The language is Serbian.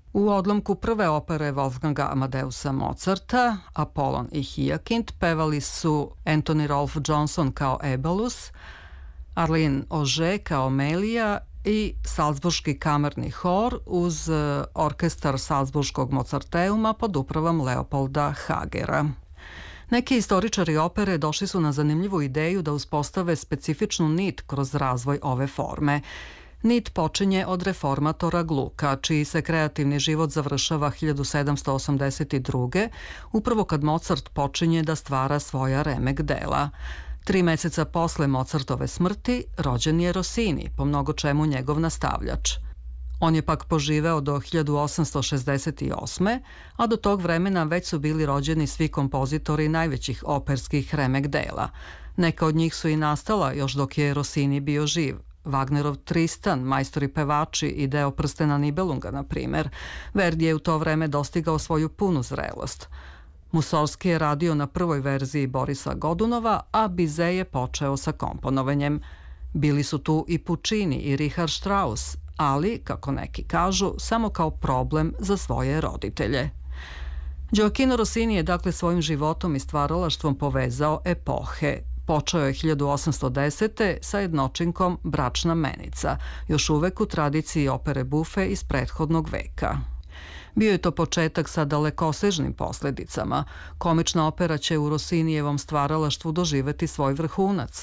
U odlomku prve opere Wolfganga Amadeusa Mozarta, Apollon i Hijekint, pevali su Anthony Rolfe Johnson kao Ebalus, Arlene Auger kao Melija i Salzburški kamerni hor uz orkestar Salzburškog Mozarteuma pod upravom Leopolda Hagera. Neki istoričari opere došli su na zanimljivu ideju da uspostave specifičnu nit kroz razvoj ove forme. Nit počinje od reformatora Gluka, čiji se kreativni život završava 1782. upravo kad Mozart počinje da stvara svoja remek dela. 3 meseca posle Mozartove smrti rođen je Rossini, po mnogo čemu njegov nastavljač. On je pak poživeo do 1868. a do tog vremena već su bili rođeni svi kompozitori najvećih operskih remek dela. Neka od njih su i nastala još dok je Rossini bio živ. Wagnerov Tristan, Majstori pevači i deo Prstena Nibelunga, na primer. Verdi je u to vreme dostigao svoju punu zrelost. Mussorgsky je radio na prvoj verziji Borisa Godunova, a Bizet je počeo sa komponovanjem. Bili su tu i Puccini i Richard Strauss, ali, kako neki kažu, samo kao problem za svoje roditelje. Gioacchino Rossini je dakle svojim životom i stvaralaštvom povezao epohe. Počeo je 1810. sa jednočinkom Bračna menica, još uvek u tradiciji opere buffe iz prethodnog veka. Bio je to početak sa dalekosežnim posledicama. Komična opera će u Rossinijevom stvaralaštvu doživeti svoj vrhunac.